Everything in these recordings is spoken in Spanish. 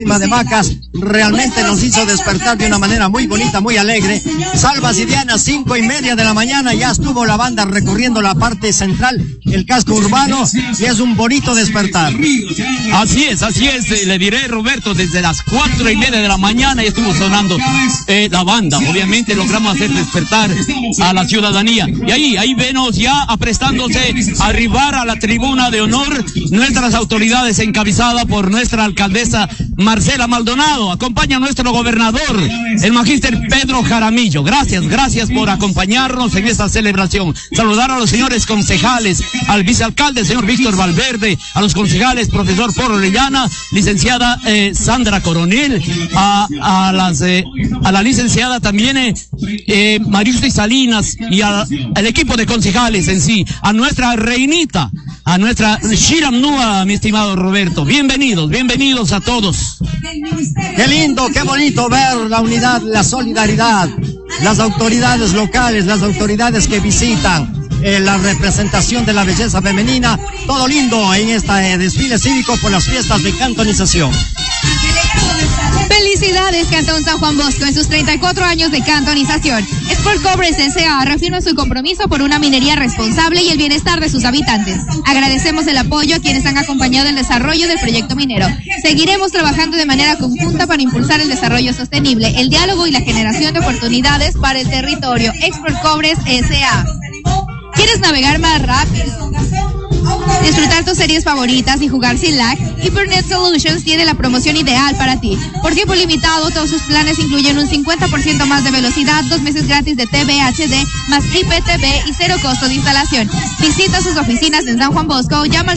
de Macas realmente nos hizo despertar de una manera muy bonita, muy alegre. Salvas y Diana, 5:30 de la mañana, ya estuvo la banda recorriendo la parte central, el casco urbano, y es un bonito despertar. Así es, le diré, Roberto, desde las 4:30 de la mañana estuvo sonando la banda. Obviamente logramos hacer despertar a la ciudadanía. Y ahí vemos ya aprestándose a arribar a la tribuna de honor nuestras autoridades encabezadas por nuestra alcaldesa Marcela Maldonado. Acompaña a nuestro gobernador, el magíster Pedro Jaramillo. Gracias por acompañarnos en esta celebración. Saludar a los señores concejales, al vicealcalde, señor Víctor Valverde, a los concejales, profesor Polo Orellana, licenciada Sandra Coronel, a la licenciada también Mariusy Salinas, y al equipo de concejales en sí, a nuestra reinita, a nuestra Shiram Nua, mi estimado Roberto. Bienvenidos a todos. Qué lindo, qué bonito ver la unidad, la solidaridad, las autoridades locales, las autoridades que visitan, la representación de la belleza femenina, todo lindo en este desfile cívico por las fiestas de cantonización. Felicidades, Cantón San Juan Bosco, en sus 34 años de cantonización. Export Cobres S.A. reafirma su compromiso por una minería responsable y el bienestar de sus habitantes. Agradecemos el apoyo a quienes han acompañado el desarrollo del proyecto minero. Seguiremos trabajando de manera conjunta para impulsar el desarrollo sostenible, el diálogo y la generación de oportunidades para el territorio. Export Cobres S.A. ¿Quieres navegar más rápido? Disfrutar tus series favoritas y jugar sin lag? Hypernet Solutions tiene la promoción ideal para ti. Por tiempo limitado, todos sus planes incluyen un 50% más de velocidad, 2 meses gratis de TV HD, más IPTV y 0 costo de instalación. Visita sus oficinas en San Juan Bosco o llama al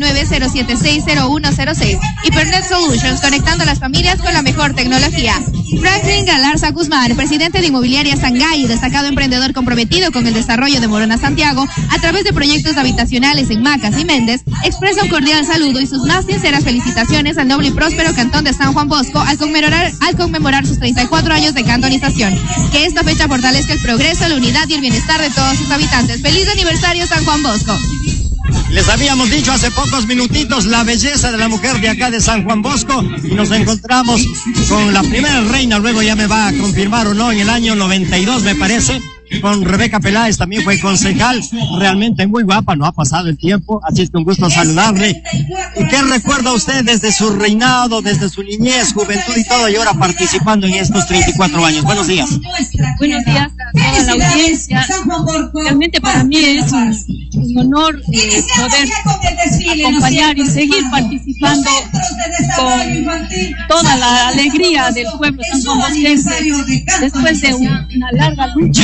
099-076-0106. Hypernet Solutions, conectando a las familias con la mejor tecnología. Franklin Galarza Guzmán, presidente de Inmobiliaria Sangay, destacado emprendedor comprometido con el desarrollo de Morona Santiago, a través de proyectos habitacionales en Macas y Méndez, expresa un cordial saludo y sus más sinceras felicitaciones al noble y próspero Cantón de San Juan Bosco al conmemorar sus 34 años de cantonización. Que esta fecha fortalezca el progreso, la unidad y el bienestar de todos sus habitantes. ¡Feliz aniversario, San Juan Bosco! Les habíamos dicho hace pocos minutitos la belleza de la mujer de acá de San Juan Bosco, y nos encontramos con la primera reina, luego ya me va a confirmar o no, en el año 92 me parece, con Rebeca Peláez, también fue concejal, realmente muy guapa, no ha pasado el tiempo, así es que un gusto saludarle. ¿Y qué recuerda usted desde su reinado, desde su niñez, juventud y todo, y ahora participando en estos 34 años? Buenos días. Buenos días a toda la audiencia. Realmente para mí es un honor poder acompañar y seguir participando con toda la alegría del pueblo sanjuanbosquense después de una larga lucha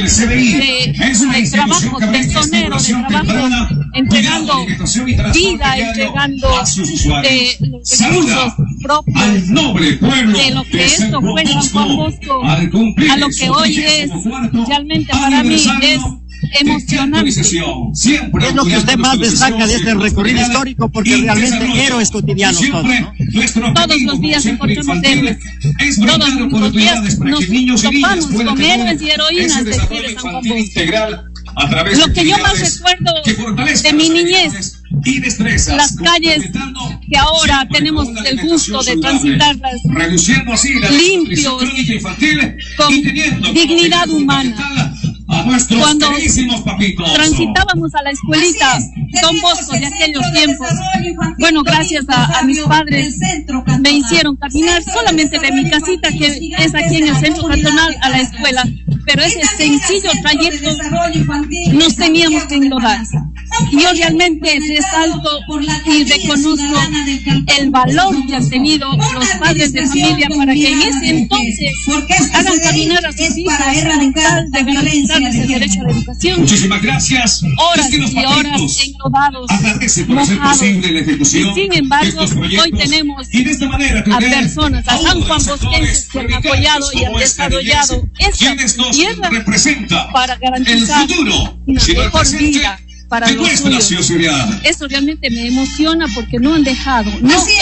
de trabajo tesonero, de trabajo entregando vida, entregando los recursos propios de lo que esto fue San Juan Bosco a lo que hoy es. Realmente para mí es emocionante. ¿Qué es lo que usted más destaca de este recorrido histórico? Porque realmente héroes cotidianos todos, ¿no? Todos los días encontramos héroes. Todos los días nos topamos con héroes y heroínas de San Juan Bosco. Lo que yo más recuerdo de mi niñez, las calles que ahora tenemos el gusto de transitarlas limpios, con dignidad humana. Cuando transitábamos a la escuelita Don Bosco de aquellos tiempos, bueno, gracias a mis padres me hicieron caminar solamente de mi casita, que es aquí en el centro cantonal, a la escuela, pero ese sencillo trayecto nos teníamos que enlodar. Yo realmente resalto y reconozco el valor que han tenido los padres de familia para que en ese entonces hagan caminar a sus hijos con tal de garantizarles el derecho a la educación. Muchísimas gracias. Horas y horas enlodados, mojados. Y sin embargo, hoy tenemos a personas, a San Juan Bosquenses, que han apoyado y han desarrollado esta tierra para garantizar una mejor vida para los suyos. Eso realmente me emociona porque no hemos dejado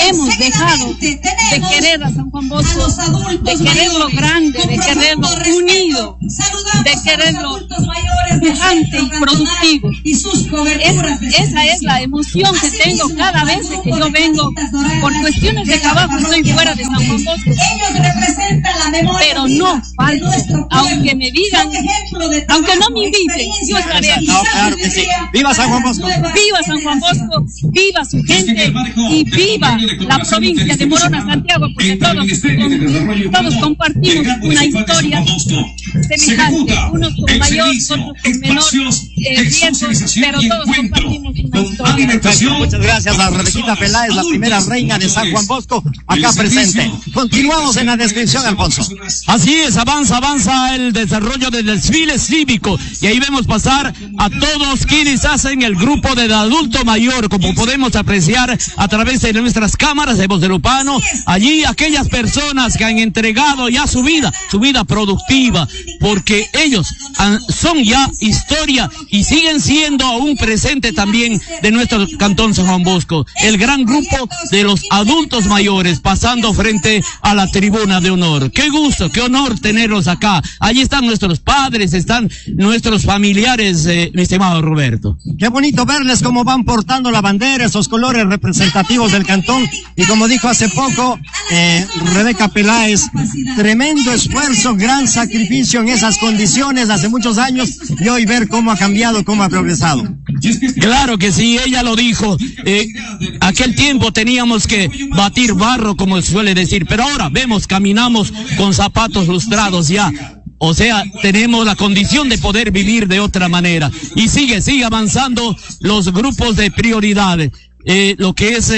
de querer a San Juan Bosco, de quererlo grande, de quererlo unido, de quererlo pujante y productivo. Esa es la emoción que tengo cada vez que yo vengo. Por cuestiones de trabajo estoy fuera de San Juan Bosco, pero no falto, aunque me digan, aunque no me inviten, yo estaré aquí. No, claro que sí. ¡Viva San Juan Bosco! ¡Viva San Juan Bosco! ¡Viva su gente! Y viva la provincia de Morona, Santiago, porque todos compartimos una historia semejante, unos con mayor, otros con menor riesgo, pero todos compartimos una historia. Perfecto, muchas gracias a Rebequita Peláez, la primera reina de San Juan Bosco, acá presente. Continuamos en la descripción, Alfonso. Así es, avanza el desarrollo del desfile cívico y ahí vemos pasar a todos quienes hacen el grupo del adulto mayor, como podemos apreciar a través de nuestras cámaras de Voz de Lupano. Allí aquellas personas que han entregado ya su vida productiva, porque ellos son ya historia y siguen siendo aún presente también de nuestro cantón San Juan Bosco. El gran grupo de los adultos mayores pasando frente a la tribuna de honor. Qué gusto, qué honor tenerlos acá. Allí están nuestros padres, están nuestros familiares, mi estimado Roberto. Qué bonito verles cómo van portando la bandera, esos colores representativos del cantón. Y como dijo hace poco Rebeca Peláez, tremendo esfuerzo, gran sacrificio en esas condiciones hace muchos años, y hoy ver cómo ha cambiado, cómo ha progresado. Claro que sí, ella lo dijo. Aquel tiempo teníamos que batir barro, como suele decir, pero ahora caminamos con zapatos lustrados ya. O sea, tenemos la condición de poder vivir de otra manera. Y sigue avanzando los grupos de prioridad. Lo que es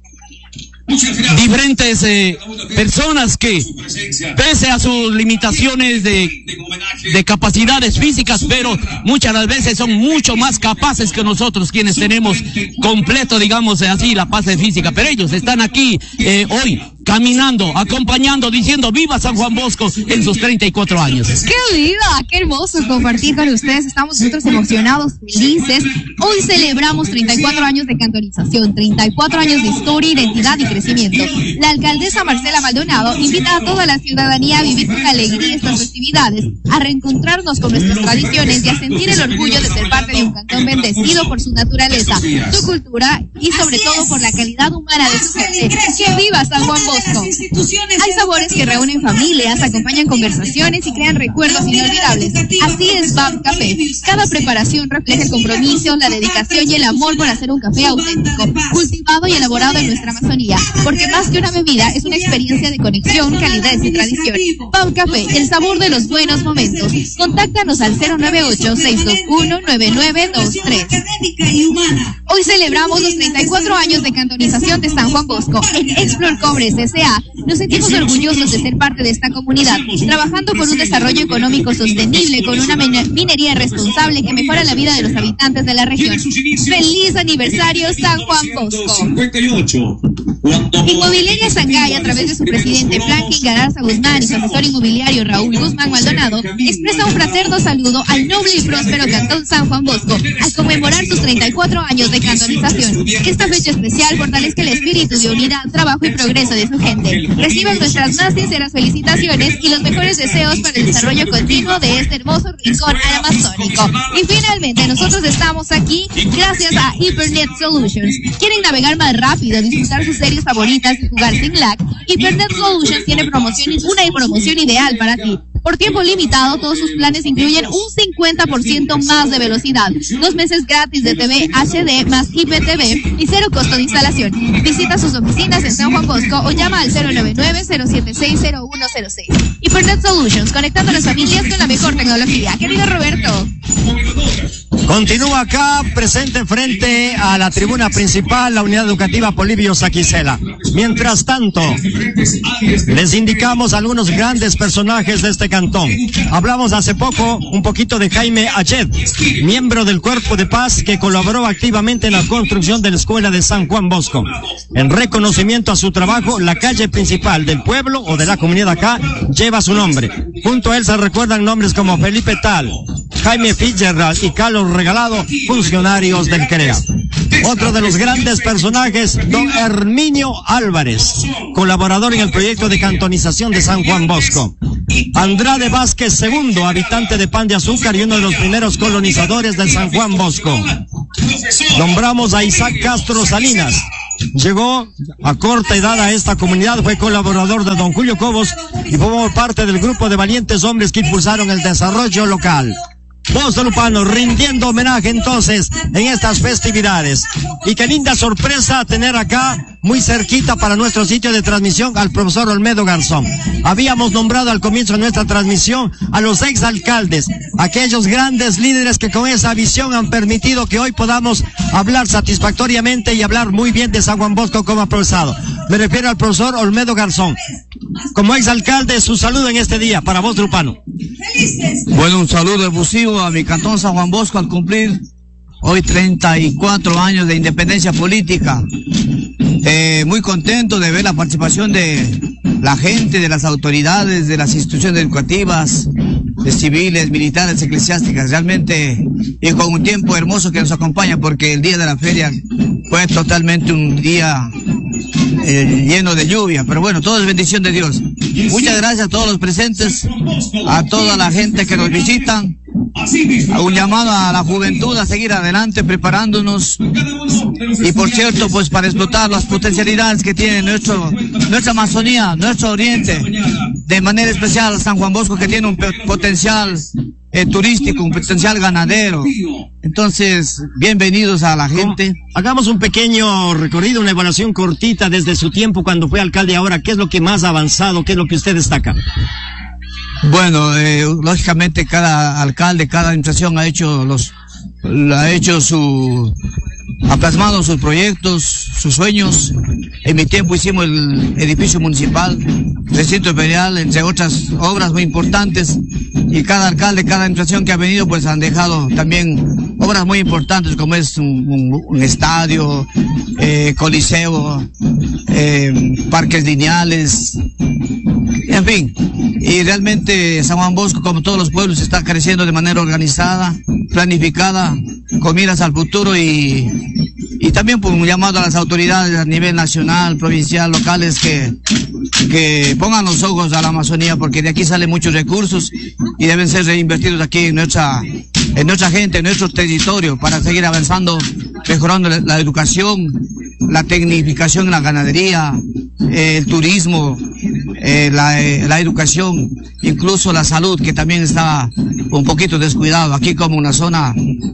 diferentes personas que, pese a sus limitaciones de capacidades físicas, pero muchas las veces son mucho más capaces que nosotros, quienes tenemos completo, digamos así, la paz física. Pero ellos están aquí hoy, caminando, acompañando, diciendo viva San Juan Bosco en sus 34 años. ¡Qué vida! ¡Qué hermoso compartir con ustedes! Estamos nosotros emocionados, felices. Hoy celebramos 34 años de cantonización, 34 años de historia, identidad y crecimiento. La alcaldesa Marcela Maldonado invita a toda la ciudadanía a vivir con alegría estas festividades, a reencontrarnos con nuestras tradiciones y a sentir el orgullo de ser parte de un cantón bendecido por su naturaleza, su cultura y sobre todo por la calidad humana de su gente. ¡Que viva San Juan Bosco! Hay sabores que reúnen familias, acompañan conversaciones y crean recuerdos inolvidables. Así es BAM Café. Cada preparación refleja el compromiso, la dedicación y el amor por hacer un café auténtico, cultivado y elaborado en nuestra Amazonía, porque más que una bebida es una experiencia de conexión, calidez y tradición. BAM Café, el sabor de los buenos momentos. Contáctanos al 098-621-9923. Hoy celebramos los 34 años de cantonización de San Juan Bosco. En Explore Cobres S.A. nos sentimos orgullosos de ser parte de esta comunidad, trabajando por un desarrollo económico sostenible con una minería responsable que mejora la vida de los habitantes de la región. ¡Feliz aniversario San Juan Bosco! Inmobiliaria Sangay, a través de su presidente Franklin Galarza Guzmán y su asesor inmobiliario Raúl Guzmán Maldonado, expresa un fraterno saludo al noble y próspero cantón San Juan Bosco al conmemorar sus 34 años de cantonización. Que esta fecha especial fortalezca el espíritu de unidad, trabajo y progreso de su gente. Reciban nuestras más sinceras felicitaciones y los mejores deseos para el desarrollo continuo de este hermoso rincón amazónico. Y finalmente, nosotros estamos aquí gracias a Hypernet Solutions. ¿Quieren navegar más rápido, disfrutar sus series favoritas y jugar sin lag? Hypernet Solutions tiene una promoción ideal para ti. Por tiempo limitado, todos sus planes incluyen un 50% más de velocidad, 2 meses gratis de TV HD más IPTV y 0 costo de instalación. Visita sus oficinas en San Juan Bosco o llama al 099-076-0106. Hypernet Solutions, conectando a las familias con la mejor tecnología. Querido Roberto. Continúa acá, presente frente a la tribuna principal, la unidad educativa Polibio Saquicela. Mientras tanto, les indicamos algunos grandes personajes de este cantón. Hablamos hace poco un poquito de Jaime Achet, miembro del Cuerpo de Paz que colaboró activamente en la construcción de la Escuela de San Juan Bosco. En reconocimiento a su trabajo, la calle principal del pueblo o de la comunidad acá lleva su nombre. Junto a él se recuerdan nombres como Felipe Tal, Jaime Fitzgerald y Carlos Regalado, funcionarios del CREA. Otro de los grandes personajes, don Herminio Álvarez, colaborador en el proyecto de cantonización de San Juan Bosco. Andrade Vázquez II, habitante de Pan de Azúcar y uno de los primeros colonizadores de San Juan Bosco. Nombramos a Isaac Castro Salinas. Llegó a corta edad a esta comunidad, fue colaborador de don Julio Cobos y formó parte del grupo de valientes hombres que impulsaron el desarrollo local. Voz de Lupano, rindiendo homenaje entonces en estas festividades. Y qué linda sorpresa tener acá, muy cerquita para nuestro sitio de transmisión, al profesor Olmedo Garzón. Habíamos nombrado al comienzo de nuestra transmisión a los exalcaldes, aquellos grandes líderes que con esa visión han permitido que hoy podamos hablar satisfactoriamente y hablar muy bien de San Juan Bosco como profesado. Me refiero al profesor Olmedo Garzón. Como exalcalde, su saludo en este día para Voz de Lupano. Bueno, un saludo efusivo a mi cantón San Juan Bosco al cumplir hoy 34 años de independencia política. Muy contento de ver la participación de la gente, de las autoridades, de las instituciones educativas, de civiles, militares, eclesiásticas, realmente, y con un tiempo hermoso que nos acompaña, porque el día de la feria fue totalmente un día lleno de lluvia, pero bueno, todo es bendición de Dios. Muchas gracias a todos los presentes, a toda la gente que nos visita. Un llamado a la juventud a seguir adelante preparándonos y, por cierto, pues para explotar las potencialidades que tiene nuestra Amazonía, nuestro oriente, de manera especial San Juan Bosco, que tiene un potencial turístico, un potencial ganadero. Entonces, bienvenidos a la gente. Hagamos un pequeño recorrido, una evaluación cortita desde su tiempo cuando fue alcalde. Ahora, ¿qué es lo que más ha avanzado? ¿Qué es lo que usted destaca? Bueno, lógicamente cada alcalde, cada administración ha plasmado sus proyectos, sus sueños. En mi tiempo hicimos el edificio municipal, recinto imperial, entre otras obras muy importantes, y cada alcalde, cada administración que ha venido, pues han dejado también obras muy importantes, como es un estadio, coliseo, parques lineales, en fin. Y realmente San Juan Bosco, como todos los pueblos, está creciendo de manera organizada, planificada, con miras al futuro, y también por un llamado a las autoridades a nivel nacional, provincial, locales, que pongan los ojos a la Amazonía, porque de aquí salen muchos recursos y deben ser reinvertidos aquí en nuestra gente, en nuestro territorio, para seguir avanzando, mejorando la educación, la tecnificación en la ganadería, el turismo, la educación, incluso la salud, que también está un poquito descuidado aquí como una zona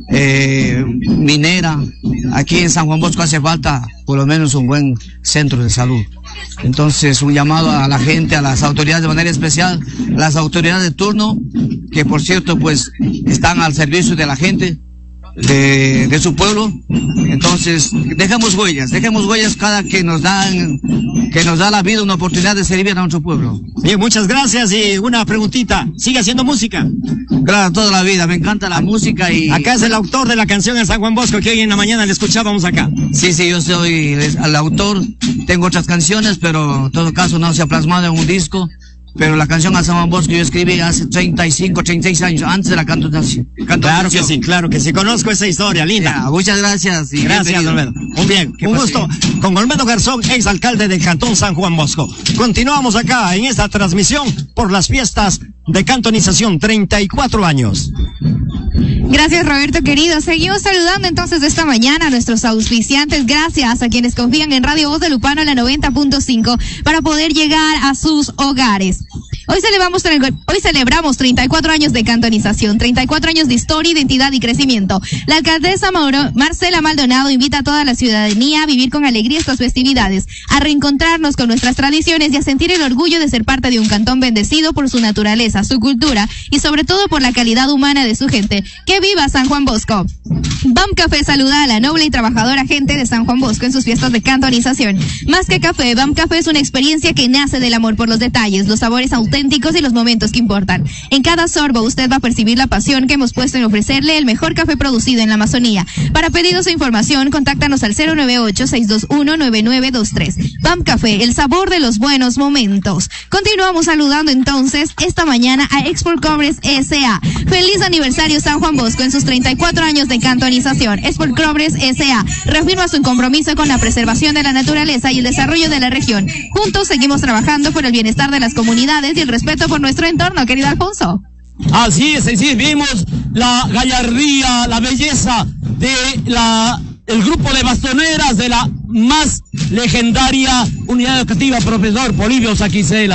minera. Aquí en San Juan Bosco hace falta por lo menos un buen centro de salud. Entonces, un llamado a la gente, a las autoridades de manera especial, las autoridades de turno, que por cierto pues están al servicio de la gente, de su pueblo. Entonces, dejemos huellas cada que nos da la vida una oportunidad de servir a nuestro pueblo. Bien, muchas gracias. Y una preguntita, ¿sigue haciendo música? Claro, toda la vida, me encanta la música. Y acá es el autor de la canción en San Juan Bosco, que hoy en la mañana le escuchábamos acá. Sí, yo soy el autor, tengo otras canciones, pero en todo caso no se ha plasmado en un disco. Pero la canción a San Juan Bosco yo escribí hace 35, 36 años, antes de la cantación. Claro que sí, conozco esa historia, linda. Ya, muchas gracias. Y gracias, Olmedo. Muy bien, un gusto. Con Olmedo Garzón, exalcalde del Cantón San Juan Bosco. Continuamos acá en esta transmisión por las fiestas de cantonización, 34 años. Gracias, Roberto, querido. Seguimos saludando entonces esta mañana a nuestros auspiciantes. Gracias a quienes confían en Radio Voz de Lupano, la 90.5, para poder llegar a sus hogares. Hoy celebramos 34 años de cantonización, 34 años de historia, identidad y crecimiento. La alcaldesa Marcela Maldonado invita a toda la ciudadanía a vivir con alegría estas festividades, a reencontrarnos con nuestras tradiciones y a sentir el orgullo de ser parte de un cantón bendecido por su naturaleza, su cultura y sobre todo por la calidad humana de su gente. ¡Que viva San Juan Bosco! BAM Café saluda a la noble y trabajadora gente de San Juan Bosco en sus fiestas de cantonización. Más que café, BAM Café es una experiencia que nace del amor por los detalles, los sabores auténticos y los momentos que importan. En cada sorbo usted va a percibir la pasión que hemos puesto en ofrecerle el mejor café producido en la Amazonía. Para pedidos e información, contáctanos al 098-621-9923. BAM Café, el sabor de los buenos momentos. Continuamos saludando entonces esta mañana a Export Cobres S.A. Feliz aniversario San Juan Bosco en sus 34 años de cantonización. Sport Progress S.A. reafirma su compromiso con la preservación de la naturaleza y el desarrollo de la región. Juntos seguimos trabajando por el bienestar de las comunidades y el respeto por nuestro entorno, querido Alfonso. Así es, vimos la gallardía, la belleza de el grupo de bastoneras de la más legendaria unidad educativa, profesor Polibio Saquicela.